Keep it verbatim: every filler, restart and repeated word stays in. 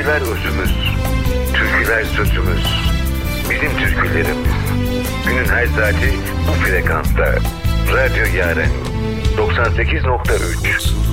Türküler özümüz, türküler sözümüz. Bizim türkülerimiz. Günün her saati bu frekansta. Radyo Yaren doksan sekiz nokta üç.